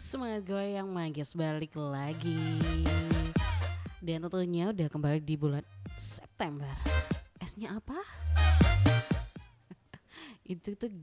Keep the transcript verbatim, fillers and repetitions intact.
Semangat goyang magis balik lagi. Dan tentunya udah kembali di bulan September. S-nya apa? Itu tuh